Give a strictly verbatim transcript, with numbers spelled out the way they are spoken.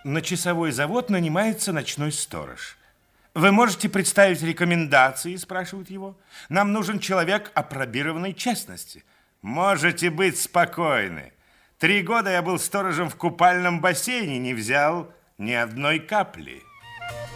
На часовой завод нанимается ночной сторож. Вы можете представить рекомендации, спрашивают его. Нам нужен человек апробированной честности. Можете быть спокойны. Три года я был сторожем в купальном бассейне, не взял ни одной капли.